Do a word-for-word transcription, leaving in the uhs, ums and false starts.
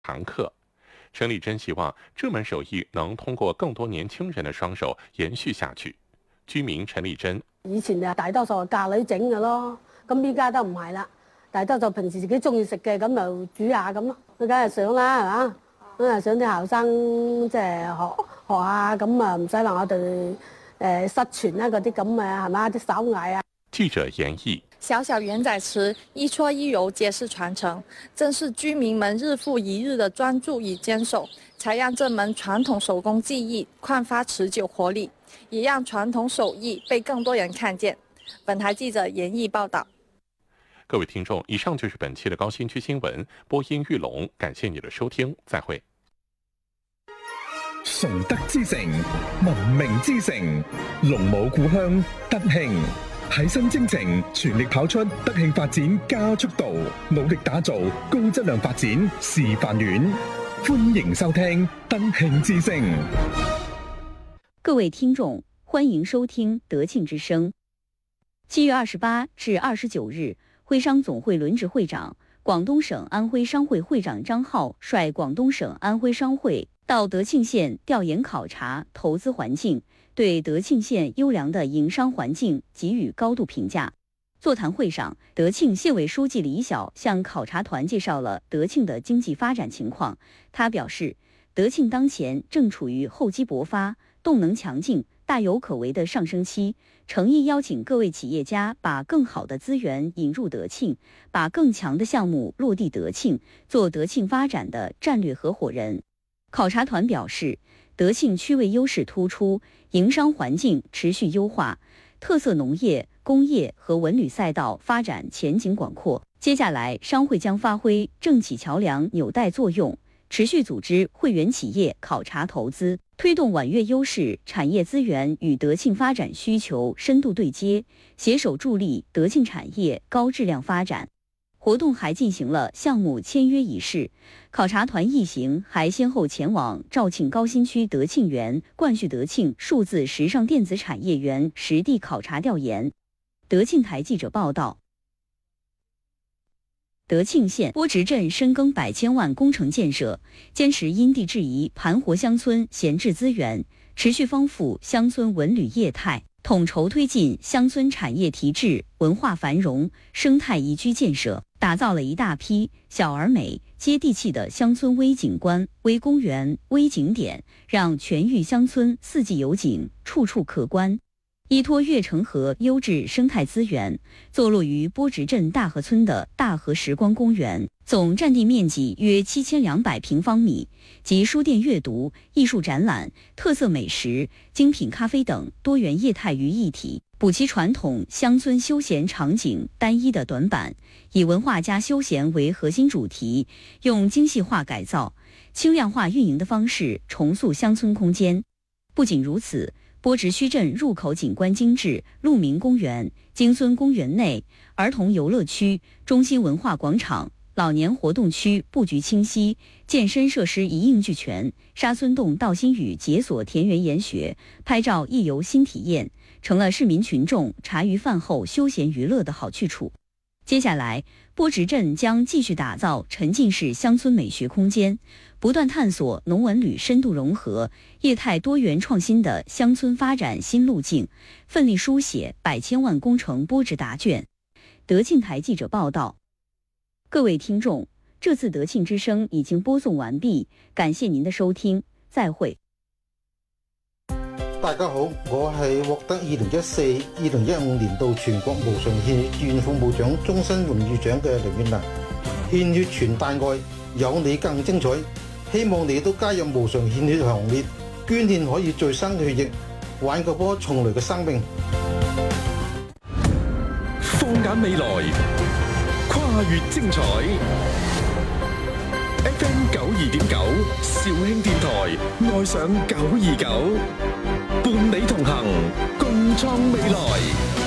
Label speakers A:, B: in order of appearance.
A: 堂课。陈丽珍希望这門手藝能通過更多年輕人的雙手延續下去。居民陳麗珍：
B: 以前就大多數係嫁女整嘅咯，咁依家都唔係啦。大多數平時自己中意食嘅，咁就煮下咁咯。佢梗係想啦，係嘛？咁啊想啲後生即係學學下，咁啊唔使話我哋誒失傳啦嗰啲咁啊，係嘛啲手藝啊。
A: 記者研議：
C: 小小圓仔池一搓一揉皆是傳承，正是居民們日復一日的專注與堅守，才讓這門傳統手工技藝煥發持久活力，也讓傳統手藝被更多人看見。本台記者研議報道。
A: 各位聽眾，以上就是本期的高新區新聞，播音玉龍，感謝你的收聽，再會。
D: 崇德之城，文明之城，龍舞故鄉德慶，提升征程，全力跑出德慶發展加速度，努力打造高質量發展示範園。歡迎收聽德慶之聲。
E: 各位聽眾，歡迎收聽德慶之聲。七月二十八至二十九日，徽商總會輪值會長、廣東省安徽商會會長張浩率廣東省安徽商會到德慶縣調研考察投資環境，對德慶縣優良的營商環境給予高度評價。座談會上，德慶縣委書記李曉向考察團介紹了德慶的經濟發展情況。他表示，德慶當前正處於厚積薄發、動能強勁、大有可為的上升期，誠意邀請各位企業家把更好的資源引入德慶，把更強的項目落地德慶，做德慶發展的戰略合夥人。考察團表示，德慶區位優勢突出，營商環境持續優化，特色農業、工業和文旅賽道發展前景廣闊。接下來，商會將發揮政企橋樑紐帶作用，持續組織會員企業考察投資，推動皖粵優勢產業資源與德慶發展需求深度對接，攜手助力德慶產業高質量發展。活動還進行了項目簽約儀式，考察團一行還先後前往肇慶高新區德慶園，貫續德慶數字時尚電子產業園實地考察調研。德慶台記者報道。德慶縣波直鎮深耕百千萬工程建設，堅持因地制宜盤活鄉村閒置資源，持續豐富鄉村文旅業態，統籌推進鄉村產業提質、文化繁榮、生態宜居建設，打造了一大批小而美、接地氣的鄉村微景觀、微公園、微景點，讓全域鄉村四季有景，處處可觀。依託月城河優質生態資源，坐落於波直鎮大河村的大河時光公園，總佔地面積約七千兩百平方米，集書店閱讀、藝術展覽、特色美食、精品咖啡等多元業態於一體，補齊傳統鄉村休閒場景單一的短板，以文化加休閒為核心主題，用精細化改造、輕量化運營的方式重塑鄉村空間。不僅如此，波直墟鎮入口景觀精緻，鹿鳴公園、金孫公園內兒童遊樂區、中心文化廣場、老年活動區佈局清晰，健身設施一應俱全。沙村洞道心嶼解鎖田園研學、拍照一遊新體驗，成了市民群眾茶餘飯後休閒娛樂的好去處。接下來，波直鎮將繼續打造沉浸式鄉村美學空間，不斷探索農文旅深度融合、業態多元創新的鄉村發展新路徑，奮力書寫百千萬工程波直答卷。德慶台記者報道。各位聽眾，這次德慶之聲已經播送完畢，感謝您的收聽，再會。
F: 大家好，我係獲得二零一四、二零一五年度全國無償獻血志願服務獎終身榮譽獎嘅梁遠蘭。獻血傳大愛，有你更精彩。希望你都加入無償獻血行列，捐獻可以再生血液，挽救波重來嘅生命。
D: 放眼未來，跨越精彩。F M 九二點九，肇慶電台，愛上九二九，伴你同行，共創未來。